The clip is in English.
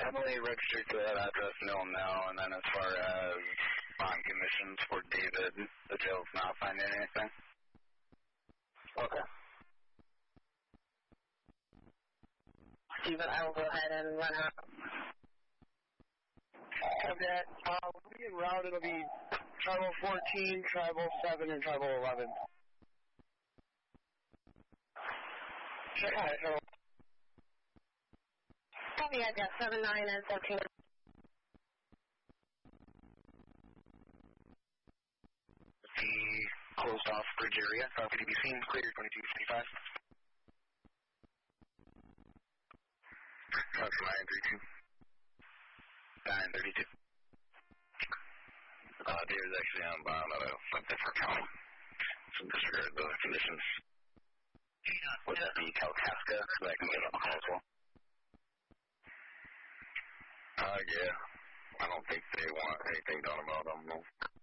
Emily registered to that address, no, and then as far as bond commissions for David, the jail's not finding anything. Okay. Steven, I will go ahead and run out. Okay. When we get route, it'll be Tribal 14, Tribal 7, and Tribal 11. Okay. Copy, I've got 7, 9, and 17. The closed off bridge area, could you be seen? Clear 2255. That's 932. 932. David's actually on bond at a different county. So disregard those conditions. Would that be Kalkaska? So I can get on the call as well. Yeah. I don't think they want anything done about them, no.